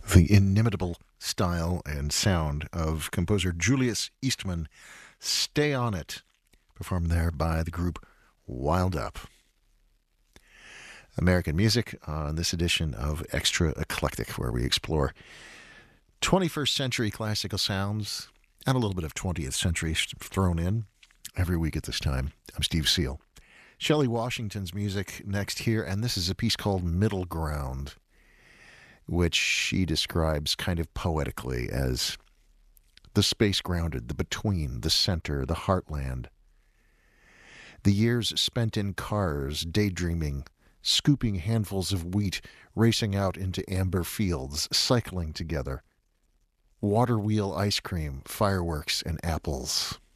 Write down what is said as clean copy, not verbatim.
The inimitable style and sound of composer Julius Eastman. Stay on It, performed there by the group Wild Up. American music on this edition of Extra Eclectic, where we explore 21st century classical sounds and a little bit of 20th century thrown in every week at this time. I'm Steve Seal. Shelley Washington's music next here, and this is a piece called Middle Ground, which she describes kind of poetically as the space grounded, the between, the center, the heartland. The years spent in cars, daydreaming, scooping handfuls of wheat, racing out into amber fields, cycling together. Water wheel ice cream, fireworks, and apples.